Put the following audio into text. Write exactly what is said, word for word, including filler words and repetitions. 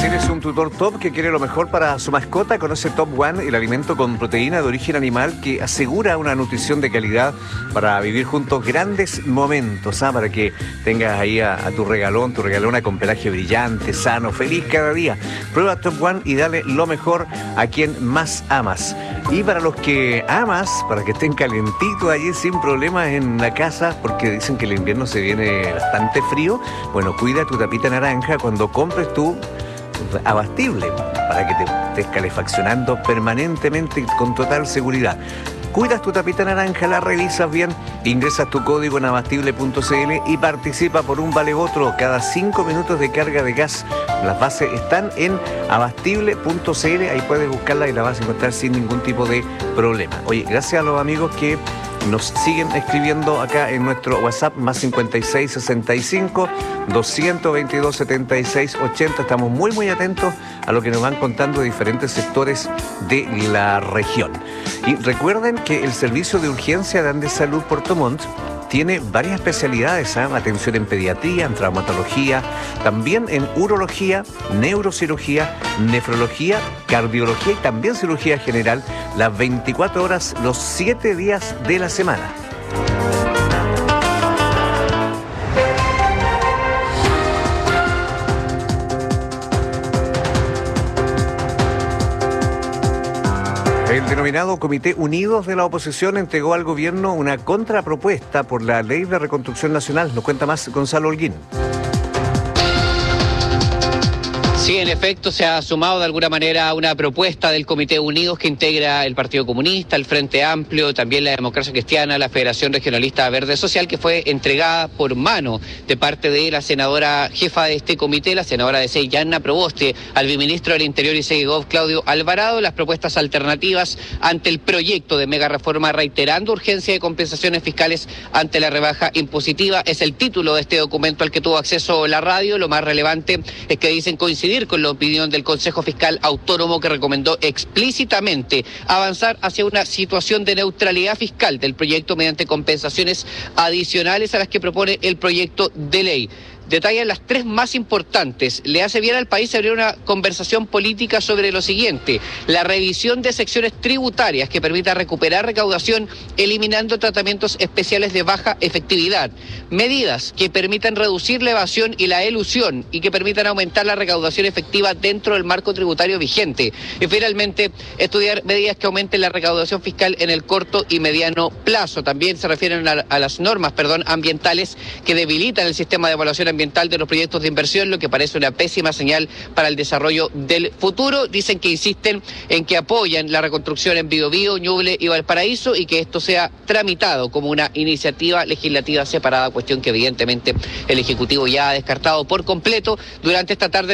¿Tienes un tutor top que quiere lo mejor para su mascota? Conoce Top One, el alimento con proteína de origen animal que asegura una nutrición de calidad para vivir juntos grandes momentos, ¿ah? Para que tengas ahí a, a tu regalón, tu regalona con pelaje brillante, sano, feliz cada día. Prueba Top One y dale lo mejor a quien más amas. Y para los que amas, para que estén calentitos allí sin problemas en la casa, porque dicen que el invierno se viene bastante frío, bueno, cuida tu tapita naranja cuando compres tu Abastible, para que te estés calefaccionando permanentemente con total seguridad. Cuidas tu tapita naranja, la revisas bien, ingresas tu código en abastible punto c l y participa por un vale otro cada cinco minutos de carga de gas. Las bases están en abastible punto c l, ahí puedes buscarla y la vas a encontrar sin ningún tipo de problema. Oye, gracias a los amigos que nos siguen escribiendo acá en nuestro WhatsApp, más cincuenta y seis sesenta y cinco, doscientos veintidós, setenta y seis ochenta. Estamos muy, muy atentos a lo que nos van contando de diferentes sectores de la región. Y recuerden que el servicio de urgencia de Andes Salud Puerto Montt tiene varias especialidades, ¿eh? Atención en pediatría, en traumatología, también en urología, neurocirugía, nefrología, cardiología y también cirugía general, las veinticuatro horas, los siete días de la semana. El denominado Comité Unidos de la Oposición entregó al gobierno una contrapropuesta por la Ley de Reconstrucción Nacional. Nos cuenta más Gonzalo Holguín. Sí, en efecto, se ha sumado de alguna manera a una propuesta del Comité Unidos que integra el Partido Comunista, el Frente Amplio, también la Democracia Cristiana, la Federación Regionalista Verde Social, que fue entregada por mano de parte de la senadora jefa de este comité, la senadora de Sei, Yanna Proboste, al viceministro del Interior y Segov, Claudio Alvarado, las propuestas alternativas ante el proyecto de mega reforma, reiterando urgencia de compensaciones fiscales ante la rebaja impositiva. Es el título de este documento al que tuvo acceso la radio. Lo más relevante es que dicen coincidir con la opinión del Consejo Fiscal Autónomo, que recomendó explícitamente avanzar hacia una situación de neutralidad fiscal del proyecto mediante compensaciones adicionales a las que propone el proyecto de ley. Detallan las tres más importantes. Le hace bien al país abrir una conversación política sobre lo siguiente: la revisión de secciones tributarias que permita recuperar recaudación eliminando tratamientos especiales de baja efectividad, medidas que permitan reducir la evasión y la elusión y que permitan aumentar la recaudación efectiva dentro del marco tributario vigente, y finalmente estudiar medidas que aumenten la recaudación fiscal en el corto y mediano plazo. También se refieren a, a las normas, perdón, ambientales que debilitan el sistema de evaluación ambiental ambiental de los proyectos de inversión, lo que parece una pésima señal para el desarrollo del futuro. Dicen que insisten en que apoyan la reconstrucción en Biobío, Ñuble y Valparaíso y que esto sea tramitado como una iniciativa legislativa separada, cuestión que evidentemente el Ejecutivo ya ha descartado por completo. Durante esta tarde